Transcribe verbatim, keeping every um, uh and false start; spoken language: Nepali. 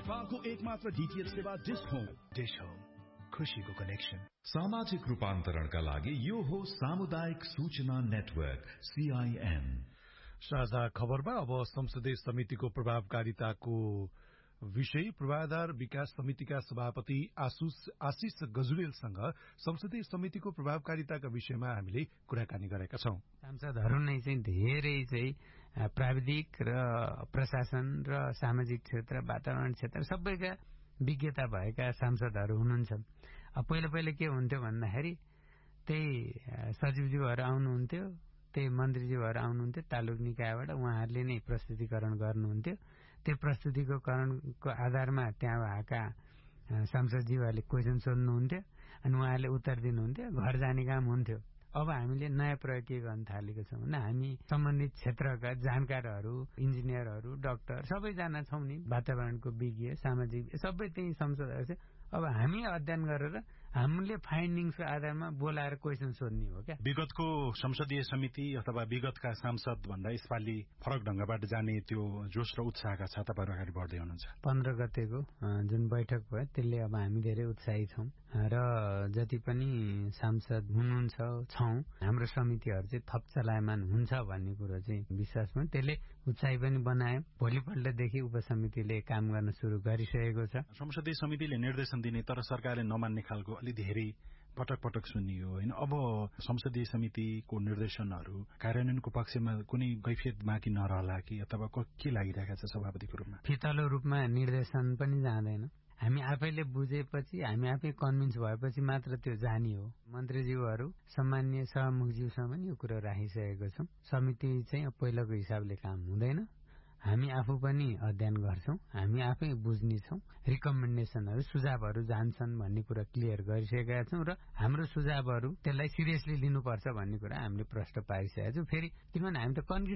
नेपालको एकमात्र डीटीएच सेवा डिश होम। डिश होम, खुशीको कनेक्सन। सामाजिक रूपान्तरणका लागि यो हो सामुदायिक सूचना नेटवर्क सीआईएन। साझा खबरमा अब संसदीय समितिको प्रभावकारिताको विषय पूर्वाधार विकास समितिका सभापति आशुष आशिष गजुरेलसँग संसदीय समितिको प्रभावकारिताका विषयमा हामीले कुराकानी गरेका छौं। सांसदहरू नै चाहिँ धेरै चाहिँ प्राविधिक र प्रशासन र सामाजिक क्षेत्र वातावरण क्षेत्र सबैका विज्ञता भएका सांसदहरू हुनुहुन्छ। पहिला पहिला के हुन्थ्यो भन्दाखेरि त्यही सचिवज्यूहरू आउनुहुन्थ्यो, त्यही मन्त्रीज्यूहरू आउनुहुन्थ्यो तालुक निकायबाट, उहाँहरूले नै प्रस्तुतिकरण गर्नुहुन्थ्यो। त्यो प्रस्तुतिकरणको आधारमा त्यहाँ भएका सांसदज्यूहरूले क्वेसन सोध्नुहुन्थ्यो अनि उहाँहरूले उत्तर दिनुहुन्थ्यो, घर जाने काम हुन्थ्यो। अब हामीले नयाँ प्रयोग के गर्न थालेको छौँ भने हामी सम्बन्धित क्षेत्रका जानकारहरू, इन्जिनियरहरू, डाक्टर सबैजना छौँ नि, वातावरणको विज्ञ, सामाजिक सबै त्यही संसदहरू छ। अब हामी अध्ययन गरेर हामीले फाइन्डिङ्सको आधारमा बोलाएर क्वेसन सोध्ने हो क्या। विगतको संसदीय समिति अथवा विगतका सांसद भन्दा यसपालि फरक ढंगबाट जाने त्यो जोश र उत्साहका छ तपाईँहरू अगाडि बढ्दै हुनुहुन्छ। पन्ध्र गतेको जुन बैठक भयो त्यसले अब हामी धेरै उत्साही छौँ र जति पनि सांसद हुनुहुन्छ छौँ हाम्रो समितिहरू चाहिँ थप चलायमान हुन्छ भन्ने कुरो चाहिँ विश्वास भयो। त्यसले उत्साही पनि बनायो। भोलिपल्टदेखि उपसमितिले काम गर्न सुरु गरिसकेको छ। संसदीय समितिले निर्देशन दिने तर सरकारले नमान्ने खालको अलि धेरै पटक पटक सुनियो होइन। अब संसदीय समितिको निर्देशनहरू कार्यान्वयनको पक्षमा कुनै कैफियत बाँकी नरहला कि अथवा के लागिरहेको छ सभापतिको रूपमा? फितलो रूपमा निर्देशन पनि जाँदैन। हामी आफैले बुझेपछि, हामी आफै कन्भिन्स भएपछि मात्र त्यो जाने हो। मन्त्रीज्यूहरू सम्मान्य सहमुखज्यूसँग पनि यो कुरो राखिसकेको छौँ। समिति चाहिँ पहिलाको हिसाबले काम हुँदैन। हामी आफू पनि अध्ययन गर्छौं, हामी आफै बुझ्नेछौं, रिकमेन्डेसनहरू सुझावहरू जान्छन् भन्ने कुरा क्लियर गरिसकेका छौं र हाम्रो सुझावहरू त्यसलाई सिरियसली लिनुपर्छ भन्ने कुरा हामीले प्रश्न पारिसकेका छौं। फेरि किनभने हामी त